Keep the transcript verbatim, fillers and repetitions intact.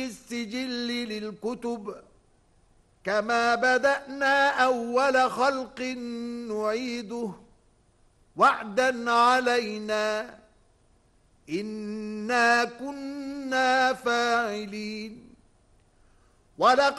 السجل للكتب كما بدأنا أول خلق نعيده وعدا علينا إنا كنا فاعلين. ولقد